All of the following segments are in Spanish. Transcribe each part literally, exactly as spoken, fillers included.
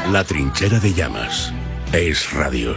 La trinchera de llamas. Es radio.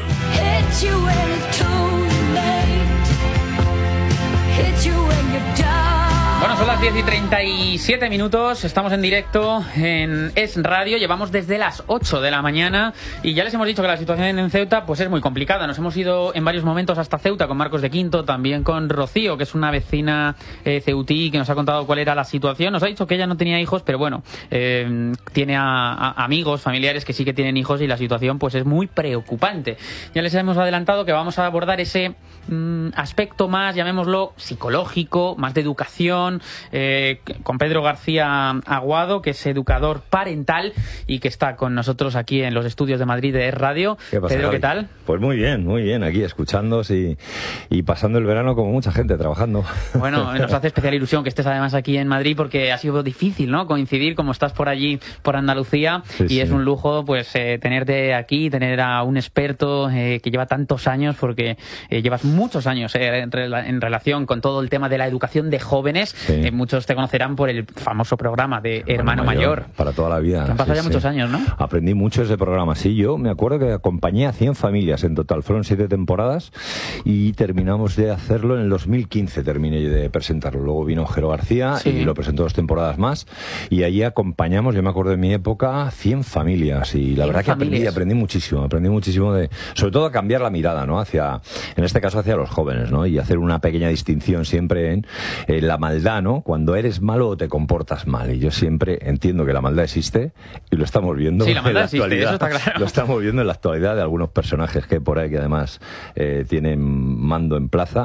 Bueno, son las diez y treinta y siete minutos, estamos en directo en Es Radio, llevamos desde las ocho de la mañana y ya les hemos dicho que la situación en Ceuta pues es muy complicada. Nos hemos ido en varios momentos hasta Ceuta con Marcos de Quinto, también con Rocío, que es una vecina eh, ceutí, que nos ha contado cuál era la situación. Nos ha dicho que ella no tenía hijos, pero bueno, eh, tiene a, a amigos, familiares que sí que tienen hijos y la situación pues es muy preocupante. Ya les hemos adelantado que vamos a abordar ese mm, aspecto más, llamémoslo, psicológico, más de educación, Eh, con Pedro García Aguado, que es educador parental y que está con nosotros aquí en los estudios de Madrid de Es Radio. ¿Qué pasa, Pedro, Javi? ¿qué tal? Pues muy bien, muy bien, aquí escuchándos y, y pasando el verano como mucha gente trabajando. Bueno, nos hace especial ilusión que estés además aquí en Madrid porque ha sido difícil, ¿no?, coincidir, como estás por allí, por Andalucía, Sí, y sí. es un lujo pues eh, tenerte aquí, tener a un experto eh, que lleva tantos años, porque eh, llevas muchos años eh, en, rela en relación con todo el tema de la educación de jóvenes. Sí. Eh, muchos te conocerán por el famoso programa de Hermano Hermano Mayor. Mayor, para toda la vida. Que han pasado Sí, ya sí. muchos años, ¿no? Aprendí mucho ese programa. Sí, yo me acuerdo que acompañé a cien familias en total. Fueron siete temporadas y terminamos de hacerlo en el dos mil quince. Terminé de presentarlo. Luego vino Jero García Sí. y lo presentó dos temporadas más. Y allí acompañamos, yo me acuerdo de mi época, cien familias. Y la cien verdad que aprendí, familias. aprendí muchísimo. Aprendí muchísimo de, sobre todo a cambiar la mirada, ¿no? Hacia, en este caso hacia los jóvenes, ¿no? Y hacer una pequeña distinción siempre en eh, la maldad, ¿no? Cuando eres malo o te comportas mal. Y yo siempre entiendo que la maldad existe y lo estamos viendo Sí, la en maldad la existe, actualidad. eso está claro. Lo estamos viendo en la actualidad de algunos personajes que hay por ahí que además eh, tienen mando en plaza.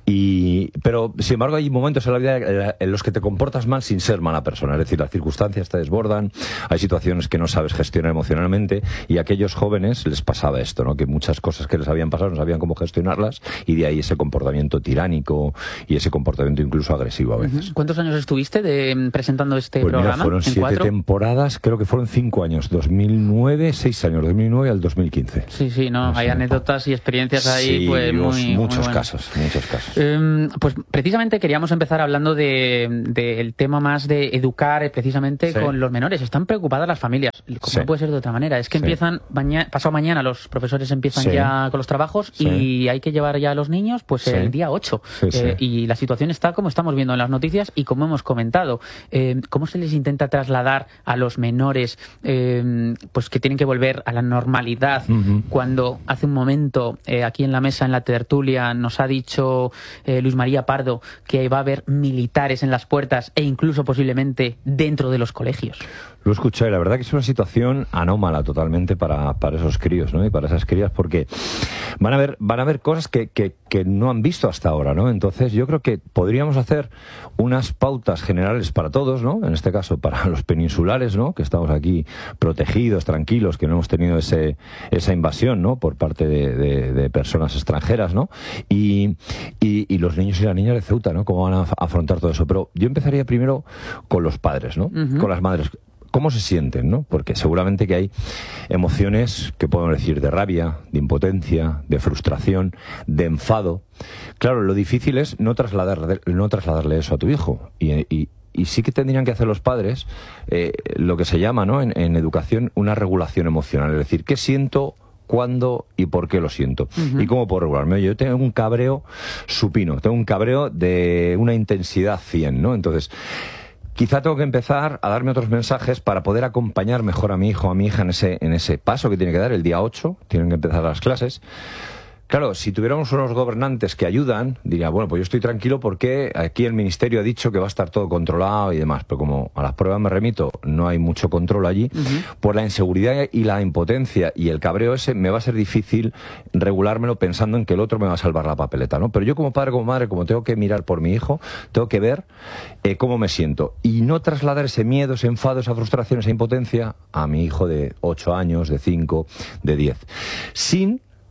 Y, pero, sin embargo, hay momentos en la vida en los que te comportas mal sin ser mala persona. Es decir, las circunstancias te desbordan, hay situaciones que no sabes gestionar emocionalmente, y a aquellos jóvenes les pasaba esto, ¿no? Que muchas cosas que les habían pasado no sabían cómo gestionarlas, y de ahí ese comportamiento tiránico y ese comportamiento incluso agresivo a veces. ¿Cuántos años estuviste de, presentando este Pues programa? mira, fueron ¿En siete cuatro? temporadas, creo que fueron cinco años, dos mil nueve, seis años, dos mil nueve al dos mil quince. Sí, sí, no, No hay sé, anécdotas y experiencias ahí, sí, pues Dios, muy, muchos muy buenas. casos, muchos casos. Eh, pues precisamente queríamos empezar hablando del de, del tema más de educar eh, precisamente Sí. con los menores. Están preocupadas las familias, como Sí. no puede ser de otra manera. Es que Sí. empiezan, mañana, pasado mañana los profesores empiezan Sí. ya con los trabajos Sí. y hay que llevar ya a los niños pues Sí. el día ocho. Sí, sí. Eh, y la situación está como estamos viendo en las noticias y como hemos comentado. Eh, ¿Cómo se les intenta trasladar a los menores eh, pues que tienen que volver a la normalidad? Ujú. Cuando hace un momento eh, aquí en la mesa, en la tertulia, nos ha dicho eh, Luis María Pardo que va a haber militares en las puertas e incluso posiblemente dentro de los colegios. Lo escuché, la verdad que es una situación anómala totalmente para, para esos críos, ¿no? Y para esas crías, porque van a ver, van a ver cosas que, que, que no han visto hasta ahora, ¿no? Entonces yo creo que podríamos hacer unas pautas generales para todos, ¿no? En este caso para los peninsulares, ¿no? Que estamos aquí protegidos, tranquilos, que no hemos tenido ese, esa invasión, ¿no? Por parte de, de, de personas extranjeras, ¿no? Y, y, y los niños y las niñas de Ceuta, ¿no? Cómo van a afrontar todo eso. Pero yo empezaría primero con los padres, ¿no? Uh-huh. Con las madres. ¿Cómo se sienten, no? Porque seguramente que hay emociones que podemos decir de rabia, de impotencia, de frustración, de enfado. Claro, lo difícil es no trasladar, no trasladarle eso a tu hijo. Y, y, y sí que tendrían que hacer los padres eh, lo que se llama, ¿no? En, en educación, una regulación emocional. Es decir, ¿qué siento? ¿Cuándo y por qué lo siento? Uh-huh. ¿Y cómo puedo regularme? Yo tengo un cabreo supino, tengo un cabreo de una intensidad cien, ¿no? Entonces, quizá tengo que empezar a darme otros mensajes para poder acompañar mejor a mi hijo o a mi hija en ese, en ese paso que tiene que dar el día ocho, tienen que empezar las clases. Claro, si tuviéramos unos gobernantes que ayudan, diría, bueno, pues yo estoy tranquilo porque aquí el ministerio ha dicho que va a estar todo controlado y demás, pero como a las pruebas me remito, no hay mucho control allí, uh-huh. Por la inseguridad y la impotencia y el cabreo ese, me va a ser difícil regulármelo pensando en que el otro me va a salvar la papeleta, ¿no? Pero yo como padre, como madre, como tengo que mirar por mi hijo, tengo que ver eh, cómo me siento y no trasladar ese miedo, ese enfado, esa frustración, esa impotencia a mi hijo de ocho años, de cinco, de diez, sin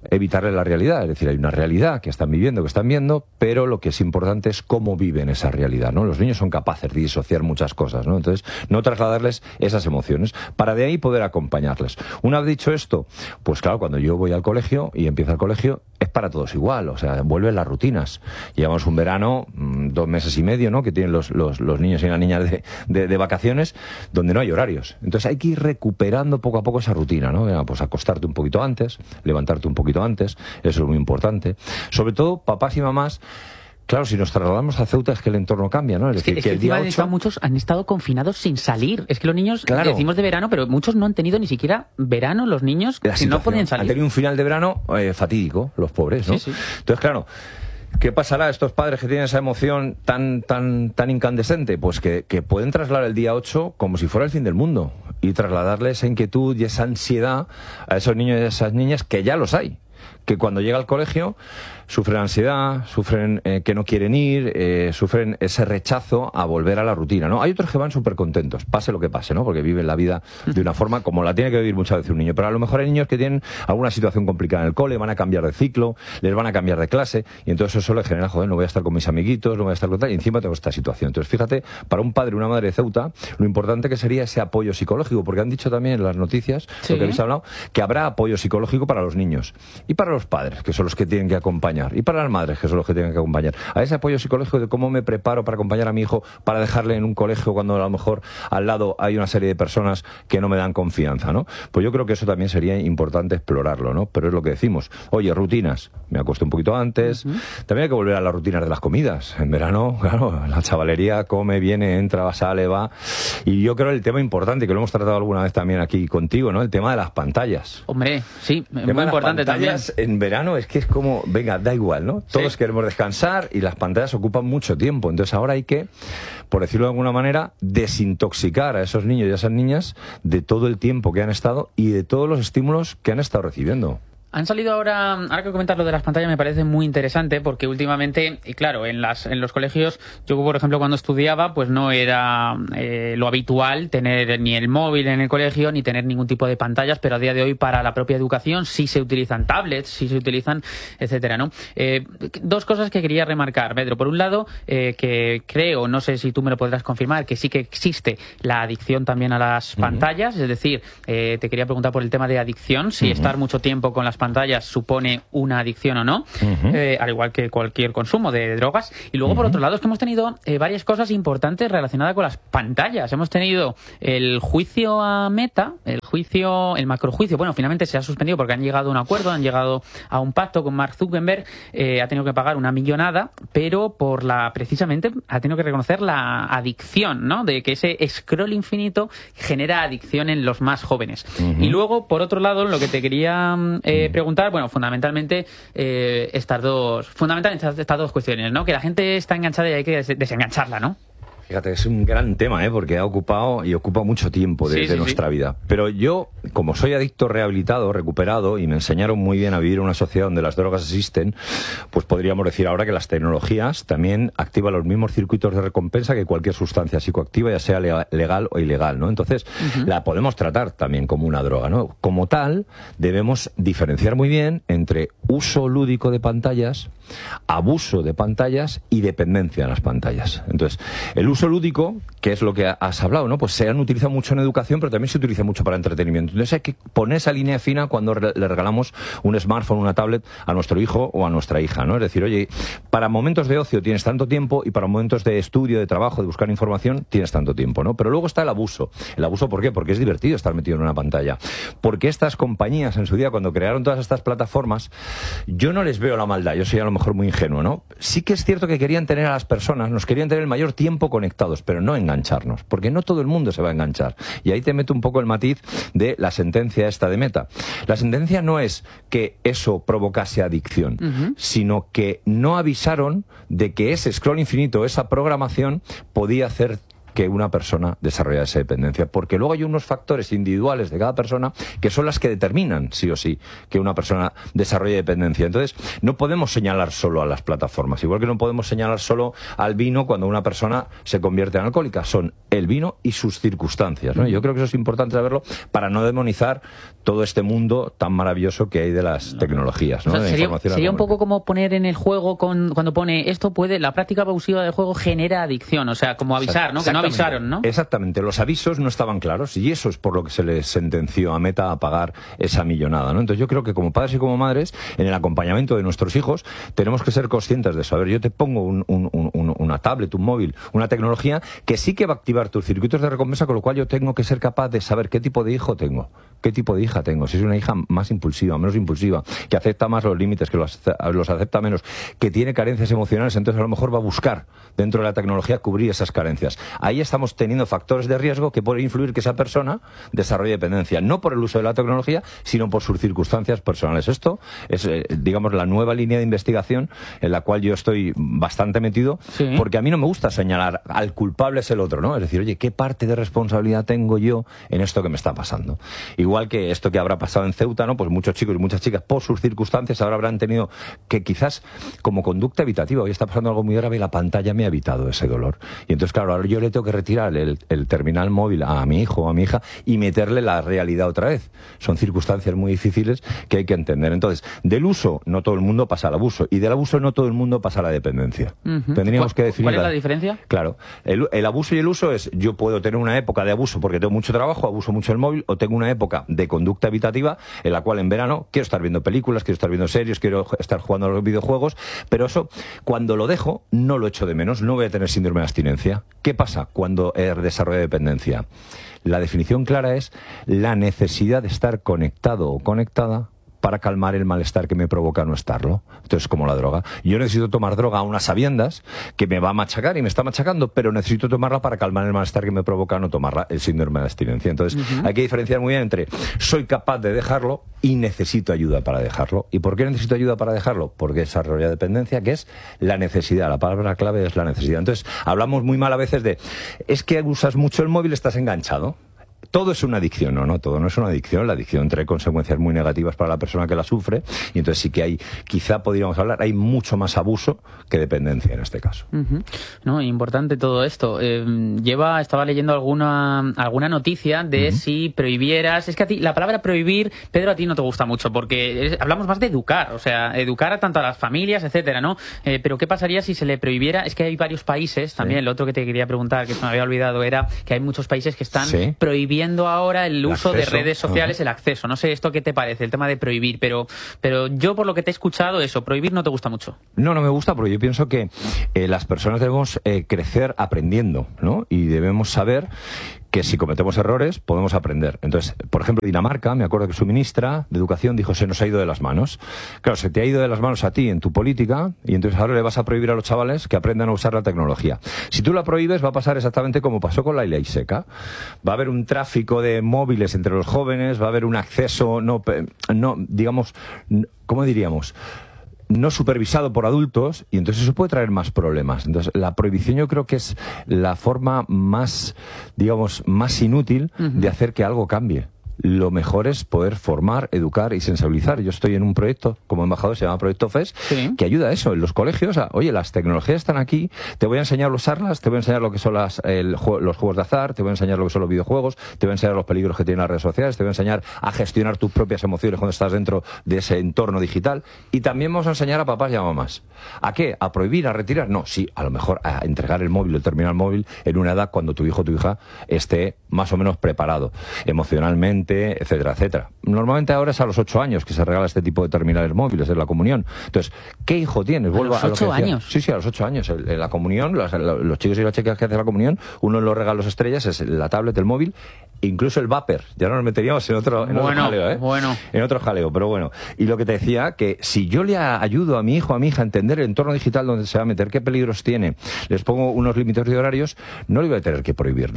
evitarle la realidad. Es decir, hay una realidad que están viviendo, que están viendo, pero lo que es importante es cómo viven esa realidad, ¿no? Los niños son capaces de disociar muchas cosas, ¿no? Entonces, no trasladarles esas emociones, para de ahí poder acompañarles. Una vez dicho esto, pues claro, cuando yo voy al colegio y empiezo el colegio, es para todos igual, o sea, vuelven las rutinas. Llevamos un verano, dos meses y medio, ¿no?, que tienen los, los, los niños y las niñas de, de, de vacaciones, donde no hay horarios. Entonces hay que ir recuperando poco a poco esa rutina, ¿no? Venga, pues acostarte un poquito antes, levantarte un poquito antes, eso es muy importante. Sobre todo, papás y mamás, claro, si nos trasladamos a Ceuta es que el entorno cambia, ¿no? Es, es decir, que, es que que el día ocho... ocho... muchos han estado confinados sin salir. Es que los niños, claro, decimos de verano, pero muchos no han tenido ni siquiera verano, los niños, la si no podían salir. Han tenido un final de verano eh, fatídico, los pobres, ¿no? Sí, sí. Entonces, claro, ¿qué pasará a estos padres que tienen esa emoción tan tan tan incandescente? Pues que, que pueden trasladar el día ocho como si fuera el fin del mundo y trasladarles esa inquietud y esa ansiedad a esos niños y a esas niñas, que ya los hay, que cuando llega al colegio sufren ansiedad, sufren eh, que no quieren ir, eh, sufren ese rechazo a volver a la rutina, ¿no? Hay otros que van súper contentos, pase lo que pase, ¿no? Porque viven la vida de una forma como la tiene que vivir muchas veces un niño. Pero a lo mejor hay niños que tienen alguna situación complicada en el cole, van a cambiar de ciclo, les van a cambiar de clase, y entonces eso les genera, joder, no voy a estar con mis amiguitos, no voy a estar con tal, y encima tengo esta situación. Entonces, fíjate, para un padre y una madre de Ceuta, lo importante que sería ese apoyo psicológico, porque han dicho también en las noticias, sí, lo que habéis hablado, que habrá apoyo psicológico para los niños, y para los padres, que son los que tienen que acompañar, y para las madres, que son los que tienen que acompañar. A ese apoyo psicológico de cómo me preparo para acompañar a mi hijo, para dejarle en un colegio cuando a lo mejor al lado hay una serie de personas que no me dan confianza, ¿no? Pues yo creo que eso también sería importante explorarlo, ¿no? Pero es lo que decimos. Oye, rutinas. Me acuesto un poquito antes. Uh-huh. También hay que volver a las rutinas de las comidas. En verano, claro, la chavalería come, viene, entra, sale, va. Y yo creo el tema importante, que lo hemos tratado alguna vez también aquí contigo, ¿no? El tema de las pantallas. Hombre, sí, muy importante también. En verano es que es como, venga, da igual, ¿no? Todos sí queremos descansar y las pantallas ocupan mucho tiempo. Entonces ahora hay que, por decirlo de alguna manera, desintoxicar a esos niños y a esas niñas de todo el tiempo que han estado y de todos los estímulos que han estado recibiendo. Han salido ahora, ahora que comentas lo de las pantallas me parece muy interesante, porque últimamente, y claro, en las en los colegios, yo por ejemplo cuando estudiaba, pues no era eh, lo habitual tener ni el móvil en el colegio, ni tener ningún tipo de pantallas, pero a día de hoy para la propia educación sí se utilizan tablets, sí se utilizan, etcétera, ¿no? Eh, dos cosas que quería remarcar, Pedro. Por un lado, eh, que creo, no sé si tú me lo podrás confirmar, que sí que existe la adicción también a las uh-huh. pantallas, es decir, eh, te quería preguntar por el tema de adicción, si uh-huh. estar mucho tiempo con las pantallas pantallas supone una adicción o no, uh-huh. eh, al igual que cualquier consumo de drogas. Y luego, uh-huh. por otro lado, es que hemos tenido eh, varias cosas importantes relacionadas con las pantallas. Hemos tenido el juicio a Meta, el juicio, el macrojuicio. Bueno, finalmente se ha suspendido porque han llegado a un acuerdo, han llegado a un pacto con Mark Zuckerberg, eh, ha tenido que pagar una millonada, pero por la, precisamente, ha tenido que reconocer la adicción, ¿no? De que ese scroll infinito genera adicción en los más jóvenes. Uh-huh. Y luego, por otro lado, lo que te quería eh, preguntar, bueno, fundamentalmente eh, estas dos, fundamentalmente estas, estas dos cuestiones, ¿no? Que la gente está enganchada y hay que des- desengancharla, ¿no? Fíjate, es un gran tema, ¿eh? Porque ha ocupado y ocupa mucho tiempo de, sí, de sí, nuestra sí. vida. Pero yo, como soy adicto rehabilitado, recuperado, y me enseñaron muy bien a vivir en una sociedad donde las drogas existen, pues podríamos decir ahora que las tecnologías también activan los mismos circuitos de recompensa que cualquier sustancia psicoactiva, ya sea legal o ilegal, ¿no? Entonces, uh-huh. la podemos tratar también como una droga, ¿no? Como tal, debemos diferenciar muy bien entre uso lúdico de pantallas, abuso de pantallas y dependencia de las pantallas. Entonces, el uso lúdico, que es lo que has hablado, ¿no? Pues se han utilizado mucho en educación, pero también se utiliza mucho para entretenimiento. Entonces hay que poner esa línea fina cuando re- le regalamos un smartphone, una tablet a nuestro hijo o a nuestra hija, ¿no? Es decir, oye, para momentos de ocio tienes tanto tiempo y para momentos de estudio, de trabajo, de buscar información, tienes tanto tiempo, ¿no? Pero luego está el abuso. ¿El abuso por qué? Porque es divertido estar metido en una pantalla. Porque estas compañías en su día, cuando crearon todas estas plataformas, yo no les veo la maldad, yo soy a lo mejor muy ingenuo, ¿no? Sí que es cierto que querían tener a las personas, nos querían tener el mayor tiempo conectados, pero no engancharnos, porque no todo el mundo se va a enganchar. Y ahí te meto un poco el matiz de la sentencia esta de Meta. La sentencia no es que eso provocase adicción, uh-huh. sino que no avisaron de que ese scroll infinito, esa programación, podía hacer que una persona desarrolla esa dependencia, porque luego hay unos factores individuales de cada persona que son las que determinan, sí o sí, que una persona desarrolle dependencia. Entonces, no podemos señalar solo a las plataformas, igual que no podemos señalar solo al vino cuando una persona se convierte en alcohólica, son el vino y sus circunstancias, ¿no? Yo creo que eso es importante saberlo para no demonizar todo este mundo tan maravilloso que hay de las tecnologías, ¿no? O sea, de sería información sería un poco comunicación. como poner en el juego con, cuando pone esto puede, la práctica abusiva del juego genera adicción, o sea, como avisar, ¿no? Que no avisaron, ¿no? Exactamente, los avisos no estaban claros y eso es por lo que se les sentenció a Meta a pagar esa millonada, ¿no? Entonces yo creo que como padres y como madres, en el acompañamiento de nuestros hijos, tenemos que ser conscientes de eso. A ver, yo te pongo un, un, un, una tablet, un móvil, una tecnología que sí que va a activar tus circuitos de recompensa, con lo cual yo tengo que ser capaz de saber qué tipo de hijo tengo, qué tipo de hija tengo, si es una hija más impulsiva, menos impulsiva, que acepta más los límites, que los, los acepta menos, que tiene carencias emocionales, entonces a lo mejor va a buscar dentro de la tecnología cubrir esas carencias. Ahí estamos teniendo factores de riesgo que pueden influir que esa persona desarrolle dependencia, no por el uso de la tecnología, sino por sus circunstancias personales. Esto es, eh, digamos, la nueva línea de investigación en la cual yo estoy bastante metido, sí. Porque a mí no me gusta señalar al culpable es el otro, ¿no? Es decir, oye, ¿qué parte de responsabilidad tengo yo en esto que me está pasando? Igual que esto que habrá pasado en Ceuta, ¿no? Pues muchos chicos y muchas chicas, por sus circunstancias, ahora habrán tenido que quizás como conducta evitativa, hoy está pasando algo muy grave y la pantalla me ha evitado ese dolor. Y entonces, claro, ahora yo le tengo que retirar el, el terminal móvil a mi hijo o a mi hija y meterle la realidad otra vez. Son circunstancias muy difíciles que hay que entender. Entonces, del uso no todo el mundo pasa al abuso y del abuso no todo el mundo pasa a la dependencia. Uh-huh. Tendríamos que definir. ¿Cuál es la diferencia? Claro, el, el abuso y el uso es, yo puedo tener una época de abuso porque tengo mucho trabajo, abuso mucho el móvil, o tengo una época de conducta evitativa en la cual en verano quiero estar viendo películas, quiero estar viendo series, quiero estar jugando a los videojuegos, pero eso, cuando lo dejo, no lo echo de menos, no voy a tener síndrome de abstinencia. ¿Qué pasa cuando desarrollo dependencia? La definición clara es la necesidad de estar conectado o conectada para calmar el malestar que me provoca no estarlo. Entonces, como la droga. Yo necesito tomar droga a unas sabiendas que me va a machacar y me está machacando, pero necesito tomarla para calmar el malestar que me provoca no tomarla, el síndrome de abstinencia. Entonces, uh-huh. hay que diferenciar muy bien entre soy capaz de dejarlo y necesito ayuda para dejarlo. ¿Y por qué necesito ayuda para dejarlo? Porque desarrolla dependencia, que es la necesidad. La palabra clave es la necesidad. Entonces, hablamos muy mal a veces de es que usas mucho el móvil, estás enganchado. Todo es una adicción, no, no, todo no es una adicción. La adicción trae consecuencias muy negativas para la persona que la sufre y entonces sí que hay, quizá podríamos hablar, hay mucho más abuso que dependencia en este caso. Uh-huh. No, importante todo esto. Eh, lleva, estaba leyendo alguna alguna noticia de uh-huh. si prohibieras, es que a ti, la palabra prohibir, Pedro, a ti no te gusta mucho porque es, hablamos más de educar, o sea, educar a tanto a las familias, etcétera, ¿no? Eh, pero ¿qué pasaría si se le prohibiera? Es que hay varios países, también sí. Lo otro que te quería preguntar, que se me había olvidado, era que hay muchos países que están sí. prohibiendo ahora el, el uso acceso. de redes sociales, uh-huh. el acceso. No sé esto qué te parece, el tema de prohibir, pero pero yo por lo que te he escuchado, eso, prohibir no te gusta mucho. No, no me gusta, porque yo pienso que eh, las personas debemos eh, crecer aprendiendo, ¿no? Y debemos saber que si cometemos errores podemos aprender. Entonces, por ejemplo, Dinamarca, me acuerdo que su ministra de Educación dijo, se nos ha ido de las manos. Claro, se te ha ido de las manos a ti en tu política y entonces ahora le vas a prohibir a los chavales que aprendan a usar la tecnología. Si tú la prohíbes va a pasar exactamente como pasó con la ley seca. Va a haber un tráfico de móviles entre los jóvenes, va a haber un acceso no, no digamos, ¿cómo diríamos?, no supervisado por adultos, y entonces eso puede traer más problemas. Entonces, la prohibición yo creo que es la forma más, digamos, más inútil uh-huh. de hacer que algo cambie. Lo mejor es poder formar, educar y sensibilizar. Yo estoy en un proyecto como embajador, se llama Proyecto F E S, sí. que ayuda a eso. En los colegios, a, oye, las tecnologías están aquí, te voy a enseñar los usarlas, te voy a enseñar lo que son las, el, los juegos de azar, te voy a enseñar lo que son los videojuegos, te voy a enseñar los peligros que tienen las redes sociales, te voy a enseñar a gestionar tus propias emociones cuando estás dentro de ese entorno digital. Y también vamos a enseñar a papás y a mamás. ¿A qué? ¿A prohibir? ¿A retirar? No, sí, a lo mejor a entregar el móvil, el terminal móvil, en una edad cuando tu hijo o tu hija esté más o menos preparado emocionalmente, etcétera, etcétera. Normalmente ahora es a los ocho años que se regala este tipo de terminales móviles en la comunión. Entonces, ¿qué hijo tienes? Vuelvo a, los a lo ocho que años. Sí, sí, a los ocho años. En la comunión, los, los chicos y las chicas que hacen la comunión, uno de los regalos estrellas es la tablet, el móvil, incluso el vapor. Ya no nos meteríamos en otro, en bueno, otro jaleo, ¿eh? Bueno. En otro jaleo, pero bueno. Y lo que te decía, que si yo le ayudo a mi hijo, a mi hija a entender el entorno digital donde se va a meter, qué peligros tiene, les pongo unos límites de horarios, no le voy a tener que prohibir nada.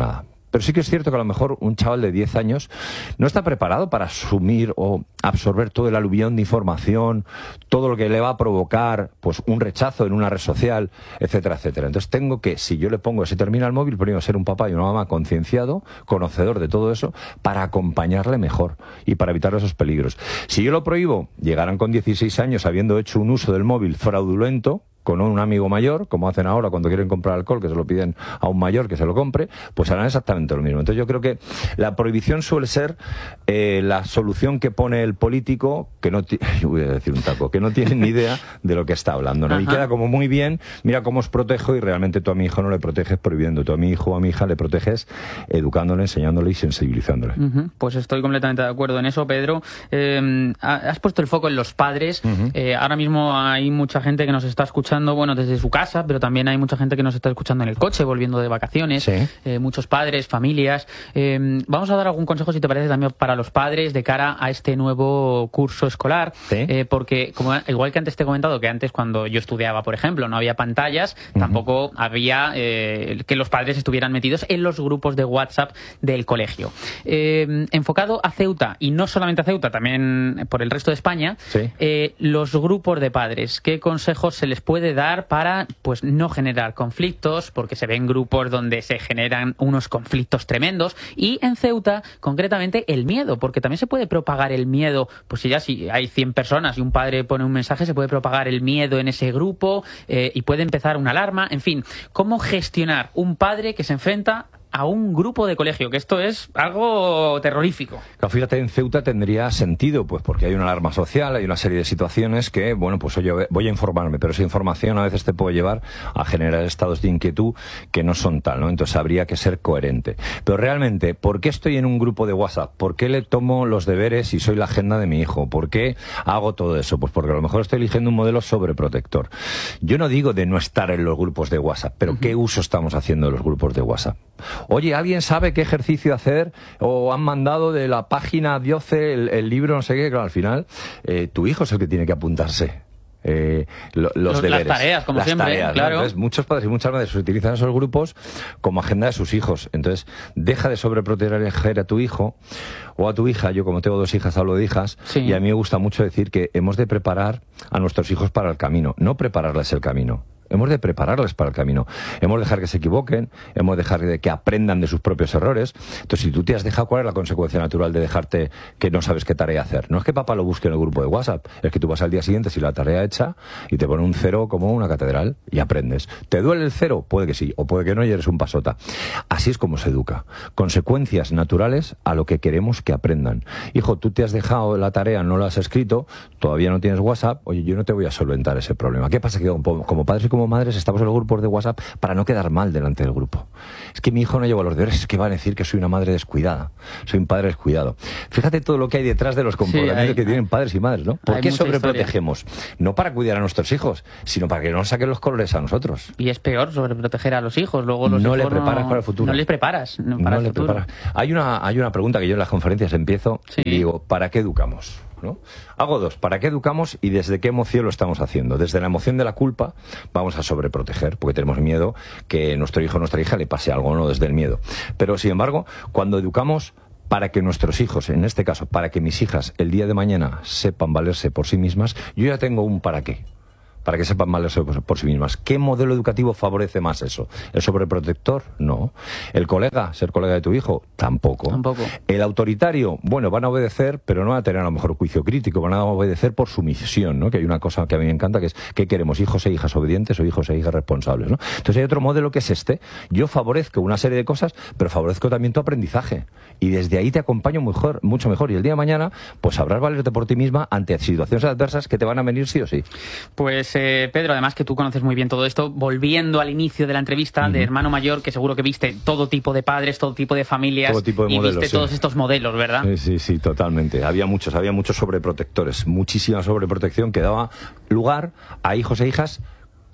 Pero sí que es cierto que a lo mejor un chaval de diez años no está preparado para asumir o absorber todo el aluvión de información, todo lo que le va a provocar pues un rechazo en una red social, etcétera, etcétera. Entonces tengo que, si yo le pongo ese terminal móvil, primero ser un papá y una mamá concienciado, conocedor de todo eso, para acompañarle mejor y para evitar esos peligros. Si yo lo prohíbo, llegarán con dieciséis años habiendo hecho un uso del móvil fraudulento, con un amigo mayor, como hacen ahora cuando quieren comprar alcohol, que se lo piden a un mayor que se lo compre, pues harán exactamente lo mismo. Entonces yo creo que la prohibición suele ser eh, la solución que pone el político, que no yo voy a decir un taco, que no tiene ni idea de lo que está hablando, ¿no? Y queda como muy bien, mira cómo os protejo, y realmente tú a mi hijo no le proteges prohibiendo, tú a mi hijo o a mi hija le proteges educándole, enseñándole y sensibilizándole. Uh-huh. Pues estoy completamente de acuerdo en eso, Pedro. Eh, has puesto el foco en los padres. Uh-huh. eh, ahora mismo hay mucha gente que nos está escuchando, bueno, desde su casa, pero también hay mucha gente que nos está escuchando en el coche, volviendo de vacaciones, sí. eh, muchos padres, familias. Eh, vamos a dar algún consejo, si te parece, también para los padres de cara a este nuevo curso escolar, ¿sí? eh, porque como, igual que antes te he comentado, que antes cuando yo estudiaba, por ejemplo, no había pantallas, uh-huh. tampoco había eh, que los padres estuvieran metidos en los grupos de WhatsApp del colegio. Eh, enfocado a Ceuta, y no solamente a Ceuta, también por el resto de España, sí. eh, los grupos de padres, ¿qué consejos se les puede dar para pues no generar conflictos? Porque se ven grupos donde se generan unos conflictos tremendos, y en Ceuta concretamente el miedo, porque también se puede propagar el miedo, pues si ya si hay cien personas y un padre pone un mensaje, se puede propagar el miedo en ese grupo eh, y puede empezar una alarma. En fin, ¿cómo gestionar un padre que se enfrenta a un grupo de colegio? Que esto es algo terrorífico. Claro, fíjate, en Ceuta tendría sentido, pues porque hay una alarma social, hay una serie de situaciones que, bueno, pues oye, voy a informarme, pero esa información a veces te puede llevar a generar estados de inquietud que no son tal, ¿no? Entonces habría que ser coherente. Pero realmente, ¿por qué estoy en un grupo de WhatsApp? ¿Por qué le tomo los deberes y soy la agenda de mi hijo? ¿Por qué hago todo eso? Pues porque a lo mejor estoy eligiendo un modelo sobreprotector. Yo no digo de no estar en los grupos de WhatsApp, pero uh-huh. ¿qué uso estamos haciendo de los grupos de WhatsApp? Oye, ¿alguien sabe qué ejercicio hacer? O han mandado de la página Dioce el, el libro, no sé qué. Claro, al final, eh, tu hijo es el que tiene que apuntarse. Eh, lo, los, los deberes. Las tareas, como las siempre, tareas, claro. ¿no? Entonces, muchos padres y muchas madres utilizan esos grupos como agenda de sus hijos. Entonces, deja de sobreproteger a tu hijo o a tu hija. Yo, como tengo dos hijas, hablo de hijas, sí. y a mí me gusta mucho decir que hemos de preparar a nuestros hijos para el camino, no prepararles el camino. Hemos de prepararles para el camino. Hemos de dejar que se equivoquen, hemos de dejar de que aprendan de sus propios errores. Entonces, si tú te has dejado, ¿cuál es la consecuencia natural de dejarte que no sabes qué tarea hacer? No es que papá lo busque en el grupo de WhatsApp, es que tú vas al día siguiente sin la tarea hecha y te pone un cero como una catedral y aprendes. ¿Te duele el cero? Puede que sí, o puede que no, y eres un pasota. Así es como se educa. Consecuencias naturales a lo que queremos que aprendan. Hijo, tú te has dejado la tarea, no la has escrito, todavía no tienes WhatsApp, oye, yo no te voy a solventar ese problema. ¿Qué pasa? Que como padres y como madres estamos en los grupos de WhatsApp para no quedar mal delante del grupo. Es que mi hijo no lleva los deberes, es que va a decir que soy una madre descuidada, soy un padre descuidado. Fíjate todo lo que hay detrás de los comportamientos sí, hay, que tienen padres y madres, ¿no? ¿Por qué sobreprotegemos? Historia. No para cuidar a nuestros hijos, sino para que no nos saquen los colores a nosotros. Y es peor sobreproteger a los hijos, luego los no hijos le preparas no, para el futuro. No les preparas no, para no el le futuro. Preparas. Hay una, hay una pregunta que yo en las conferencias empiezo sí. y digo, ¿para qué educamos? ¿No? Hago dos, ¿para qué educamos y desde qué emoción lo estamos haciendo? Desde la emoción de la culpa vamos a sobreproteger, porque tenemos miedo que nuestro hijo o nuestra hija le pase algo, no desde el miedo. Pero sin embargo, cuando educamos para que nuestros hijos, en este caso, para que mis hijas el día de mañana sepan valerse por sí mismas, yo ya tengo un para qué. Para que sepan valerse por, por sí mismas. ¿Qué modelo educativo favorece más eso? ¿El sobreprotector? No. ¿El colega? ¿Ser colega de tu hijo? Tampoco. Tampoco. ¿El autoritario? Bueno, van a obedecer, pero no van a tener a lo mejor juicio crítico, van a obedecer por sumisión, ¿no? Que hay una cosa que a mí me encanta, que es ¿qué queremos? ¿Hijos e hijas obedientes o hijos e hijas responsables? ¿No? Entonces hay otro modelo que es este. Yo favorezco una serie de cosas, pero favorezco también tu aprendizaje. Y desde ahí te acompaño mejor, mucho mejor. Y el día de mañana, pues sabrás valerte por ti misma ante situaciones adversas que te van a venir sí o sí. Pues Eh, Pedro, además que tú conoces muy bien todo esto, volviendo al inicio de la entrevista uh-huh. de hermano mayor, que seguro que viste todo tipo de padres, todo tipo de familias, todo tipo de y modelos, viste sí. todos estos modelos, ¿verdad? Sí, sí, sí, totalmente. Había muchos, había muchos sobreprotectores, muchísima sobreprotección que daba lugar a hijos e hijas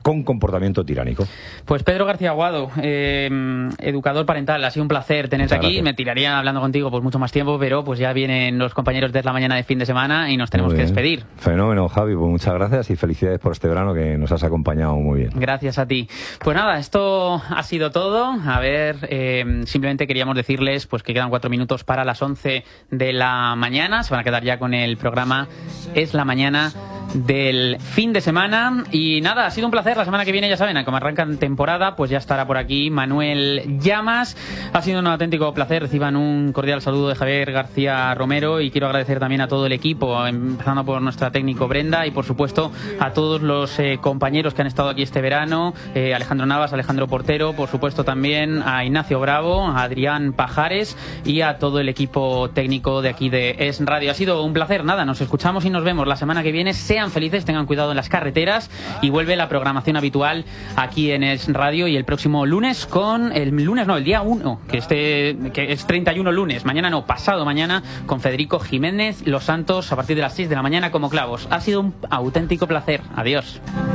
con comportamiento tiránico. Pues Pedro García Aguado, eh, educador parental, ha sido un placer tenerte aquí. Me tiraría hablando contigo pues mucho más tiempo, pero pues ya vienen los compañeros de La Mañana de fin de semana y nos tenemos que despedir. Fenómeno, Javi, pues muchas gracias y felicidades por este verano que nos has acompañado muy bien. Gracias a ti. Pues nada, esto ha sido todo. A ver, eh, simplemente queríamos decirles pues que quedan cuatro minutos para las once de la mañana. Se van a quedar ya con el programa Es la Mañana del fin de semana. Y nada, ha sido un placer. La semana que viene, ya saben, como arrancan temporada, pues ya estará por aquí Manuel Llamas. Ha sido un auténtico placer. Reciban un cordial saludo de Javier García Romero y quiero agradecer también a todo el equipo, empezando por nuestra técnico Brenda y por supuesto a todos los eh, compañeros que han estado aquí este verano, eh, Alejandro Navas, Alejandro Portero, por supuesto también a Ignacio Bravo, a Adrián Pajares y a todo el equipo técnico de aquí de Es Radio. Ha sido un placer. Nada, nos escuchamos y nos vemos la semana que viene. Sean felices, tengan cuidado en las carreteras y vuelve la programación habitual aquí en Es Radio y el próximo lunes con el lunes no, el día uno, que este que es treinta y uno lunes, mañana no, pasado mañana con Federico Jiménez Los Santos a partir de las seis de la mañana como clavos. Ha sido un auténtico placer. Adiós.